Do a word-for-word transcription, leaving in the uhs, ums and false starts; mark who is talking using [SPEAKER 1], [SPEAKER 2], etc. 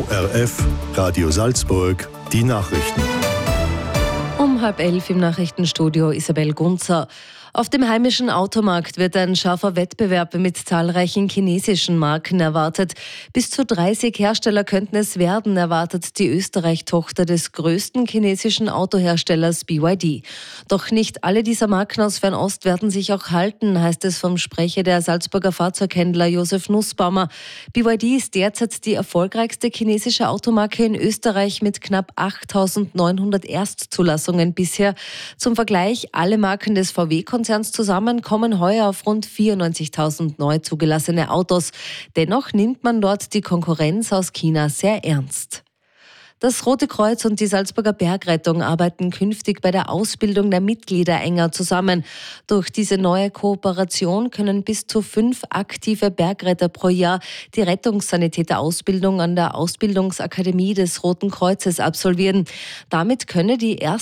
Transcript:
[SPEAKER 1] O R F, Radio Salzburg, die Nachrichten.
[SPEAKER 2] Um halb elf im Nachrichtenstudio Isabel Gunzer. Auf dem heimischen Automarkt wird ein scharfer Wettbewerb mit zahlreichen chinesischen Marken erwartet. Bis zu dreißig Hersteller könnten es werden, erwartet die Österreich-Tochter des größten chinesischen Autoherstellers B Y D. Doch nicht alle dieser Marken aus Fernost werden sich auch halten, heißt es vom Sprecher der Salzburger Fahrzeughändler Josef Nussbaumer. B Y D ist derzeit die erfolgreichste chinesische Automarke in Österreich mit knapp achttausendneunhundert Erstzulassungen bisher. Zum Vergleich, alle Marken des V W-Konzerns zusammen kommen heuer auf rund vierundneunzigtausend neu zugelassene Autos. Dennoch nimmt man dort die Konkurrenz aus China sehr ernst. Das Rote Kreuz und die Salzburger Bergrettung arbeiten künftig bei der Ausbildung der Mitglieder enger zusammen. Durch diese neue Kooperation können bis zu fünf aktive Bergretter pro Jahr die Rettungssanitäterausbildung an der Ausbildungsakademie des Roten Kreuzes absolvieren. Damit könne die erste